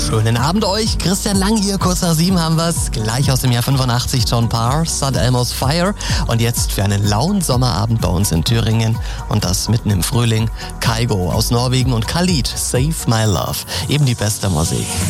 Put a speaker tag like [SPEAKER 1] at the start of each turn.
[SPEAKER 1] Schönen Abend euch. Christian Lang hier, kurz nach 7 haben wir's. Gleich aus dem Jahr 85 John Parr, St. Elmo's Fire. Und jetzt für einen lauen Sommerabend bei uns in Thüringen und das mitten im Frühling. Kygo aus Norwegen und Khalid, Save My Love. Eben die beste Musik.